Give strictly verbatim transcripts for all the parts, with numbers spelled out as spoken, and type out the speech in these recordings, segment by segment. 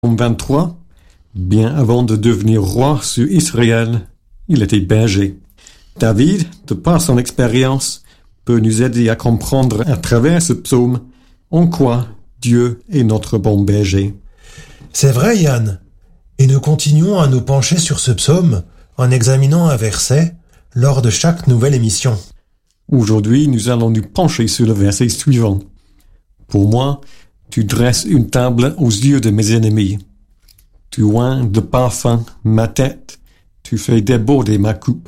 vingt-trois, bien avant de devenir roi sur Israël, il était berger. David, de par son expérience, peut nous aider à comprendre à travers ce psaume en quoi Dieu est notre bon berger. C'est vrai, Yann. Et nous continuons à nous pencher sur ce psaume en examinant un verset lors de chaque nouvelle émission. Aujourd'hui, nous allons nous pencher sur le verset suivant. Pour moi, tu dresses une table aux yeux de mes ennemis. Tu oins de parfum ma tête. Tu fais déborder ma coupe.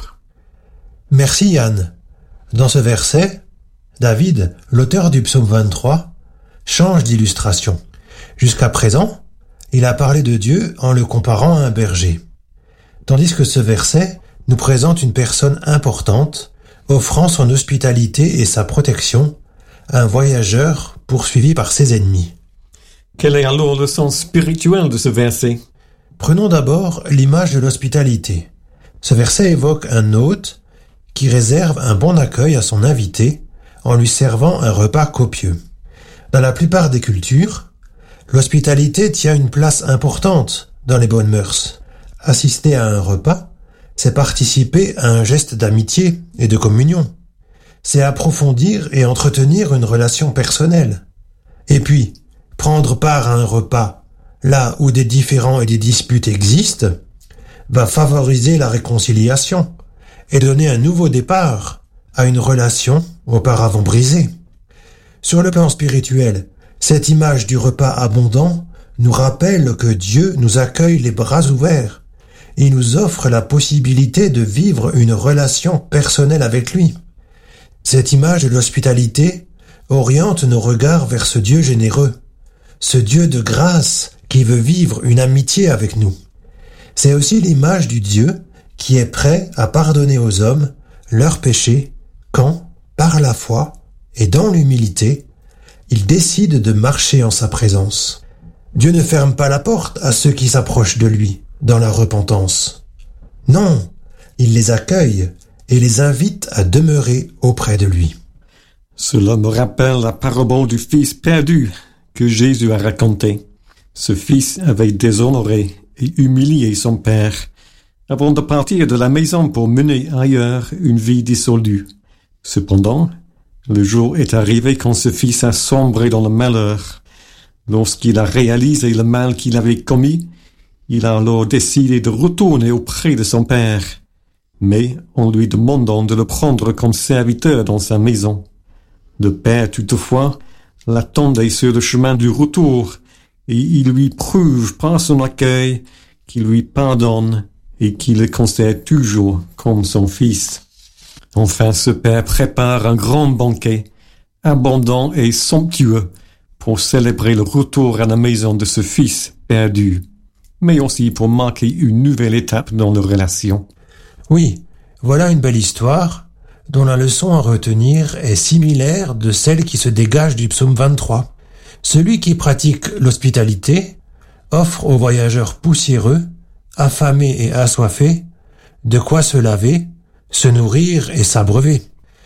Merci, Yann. Dans ce verset, David, l'auteur du psaume vingt-trois, change d'illustration. Jusqu'à présent, il a parlé de Dieu en le comparant à un berger. Tandis que ce verset nous présente une personne importante, offrant son hospitalité et sa protection à un voyageur poursuivi par ses ennemis. Quel est alors le sens spirituel de ce verset? Prenons d'abord l'image de l'hospitalité. Ce verset évoque un hôte qui réserve un bon accueil à son invité en lui servant un repas copieux. Dans la plupart des cultures, l'hospitalité tient une place importante dans les bonnes mœurs. Assister à un repas, c'est participer à un geste d'amitié et de communion. C'est approfondir et entretenir une relation personnelle. Et puis, prendre part à un repas, là où des différends et des disputes existent, va favoriser la réconciliation et donner un nouveau départ à une relation auparavant brisée. Sur le plan spirituel, cette image du repas abondant nous rappelle que Dieu nous accueille les bras ouverts et nous offre la possibilité de vivre une relation personnelle avec lui. Cette image de l'hospitalité oriente nos regards vers ce Dieu généreux, ce Dieu de grâce qui veut vivre une amitié avec nous. C'est aussi l'image du Dieu qui est prêt à pardonner aux hommes leurs péchés quand, par la foi et dans l'humilité, ils décident de marcher en sa présence. Dieu ne ferme pas la porte à ceux qui s'approchent de lui dans la repentance. Non, il les accueille et les invite à demeurer auprès de lui. Cela me rappelle la parabole du fils perdu que Jésus a racontée. Ce fils avait déshonoré et humilié son père avant de partir de la maison pour mener ailleurs une vie dissolue. Cependant, le jour est arrivé quand ce fils a sombré dans le malheur. Lorsqu'il a réalisé le mal qu'il avait commis, il a alors décidé de retourner auprès de son père, mais en lui demandant de le prendre comme serviteur dans sa maison. Le père, toutefois, l'attendait sur le chemin du retour, et il lui prouve par son accueil qu'il lui pardonne et qu'il le considère toujours comme son fils. Enfin, ce père prépare un grand banquet, abondant et somptueux, pour célébrer le retour à la maison de ce fils perdu, mais aussi pour marquer une nouvelle étape dans leur relation. Oui, voilà une belle histoire dont la leçon à retenir est similaire de celle qui se dégage du psaume vingt-trois. Celui qui pratique l'hospitalité offre aux voyageurs poussiéreux, affamés et assoiffés, de quoi se laver, se nourrir et s'abreuver.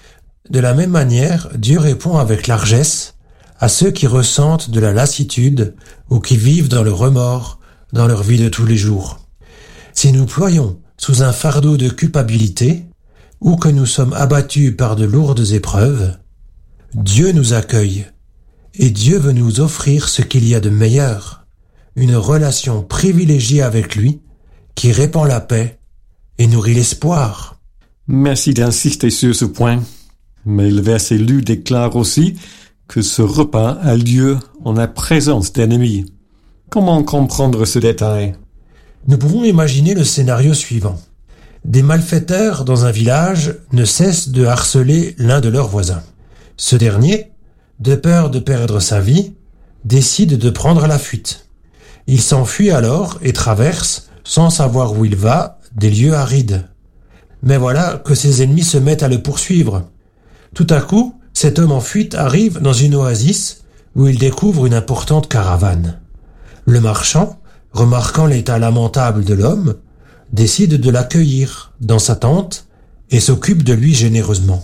De la même manière, Dieu répond avec largesse à ceux qui ressentent de la lassitude ou qui vivent dans le remords dans leur vie de tous les jours. Si nous ployons sous un fardeau de culpabilité ou que nous sommes abattus par de lourdes épreuves, Dieu nous accueille et Dieu veut nous offrir ce qu'il y a de meilleur, une relation privilégiée avec lui qui répand la paix et nourrit l'espoir. Merci d'insister sur ce point, mais le verset lu déclare aussi que ce repas a lieu en la présence d'ennemis. Comment comprendre ce détail? Nous pouvons imaginer le scénario suivant. Des malfaiteurs dans un village ne cessent de harceler l'un de leurs voisins. Ce dernier, de peur de perdre sa vie, décide de prendre la fuite. Il s'enfuit alors et traverse, sans savoir où il va, des lieux arides. Mais voilà que ses ennemis se mettent à le poursuivre. Tout à coup, cet homme en fuite arrive dans une oasis où il découvre une importante caravane. Le marchand, remarquant l'état lamentable de l'homme, décide de l'accueillir dans sa tente et s'occupe de lui généreusement.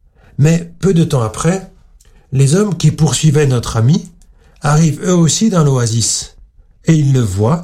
Mais peu de temps après, les hommes qui poursuivaient notre ami arrivent eux aussi dans l'oasis, et il le voit